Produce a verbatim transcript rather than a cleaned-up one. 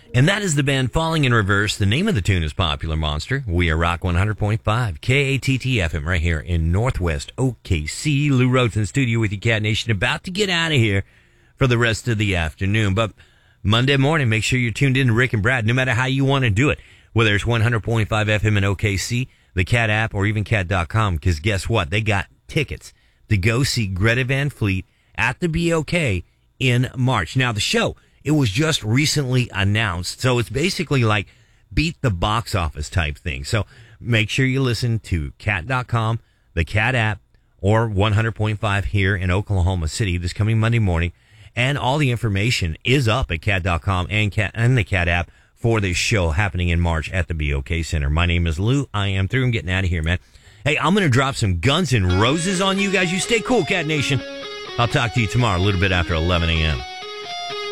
And that is the band Falling in Reverse. The name of the tune is Popular Monster. We are Rock one hundred point five, K A T T F M, right here in Northwest O K C. Lou Rhodes in the studio with you, Cat Nation, about to get out of here for the rest of the afternoon. But Monday morning, make sure you're tuned in to Rick and Brad, no matter how you want to do it, whether it's one hundred point five F M in O K C, the Cat app, or even cat dot com, because guess what? They got tickets to go see Greta Van Fleet at the B O K in March. Now, the show, it was just recently announced, so it's basically like beat the box office type thing. So make sure you listen to cat dot com, the Cat app, or one hundred point five here in Oklahoma City this coming Monday morning. And all the information is up at cat dot com and, Cat, and the Cat app for this show happening in March at the B O K Center. My name is Lou. I am through. I'm getting out of here, man. Hey, I'm going to drop some Guns N' Roses on you guys. You stay cool, Cat Nation. I'll talk to you tomorrow a little bit after eleven a.m.